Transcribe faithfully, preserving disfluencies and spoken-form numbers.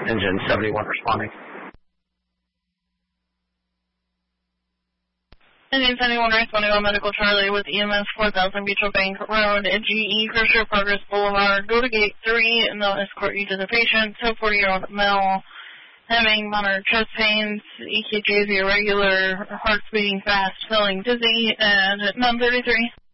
engine seventy-one responding. Engine seventy-one responding on Medical Charlie with E M S four thousand Beetle Bank Road at G E Grocery Progress Boulevard. Go to gate three and they'll escort you to the patient. So forty-year-old male having moderate chest pains, E K G is irregular, heart's beating fast, feeling dizzy at nine thirty-three.